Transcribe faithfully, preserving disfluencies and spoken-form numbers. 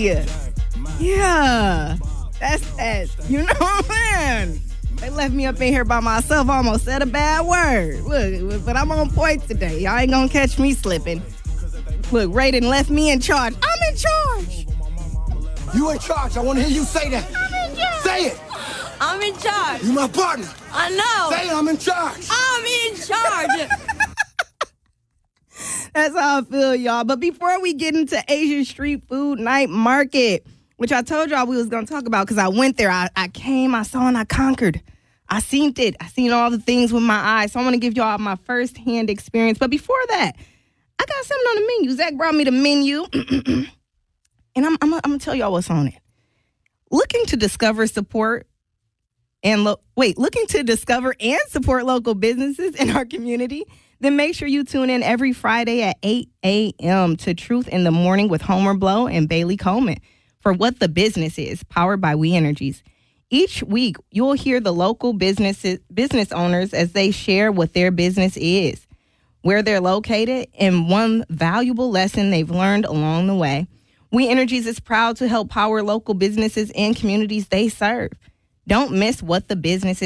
Yeah. That's that. You know what I'm saying? They left me up in here by myself. I almost said a bad word. Look, but I'm on point today. Y'all ain't gonna catch me slipping. Look, Raiden left me in charge. I'm in charge. You in charge. I want to hear you say that. I'm in charge. Say it. I'm in charge. You my partner. I know. Say it. I'm in charge. I'm in charge. That's how I feel, y'all. But before we get into Asian Street Food Night Market, which I told y'all we was going to talk about because I went there. I, I came, I saw, and I conquered. I seen it. I seen all the things with my eyes. So I want to give y'all my first-hand experience. But before that, I got something on the menu. Zach brought me the menu. And I'm, I'm, I'm going to tell y'all what's on it. Looking to discover, support, and lo- wait, looking to discover and support local businesses in our community? Then make sure you tune in every Friday at eight a.m. to Truth in the Morning with Homer Blow and Bailey Coleman for What the Business Is, powered by We Energies. Each week, you'll hear the local businesses, business owners as they share what their business is, where they're located, and one valuable lesson they've learned along the way. We Energies is proud to help power local businesses and communities they serve. Don't miss What the Business Is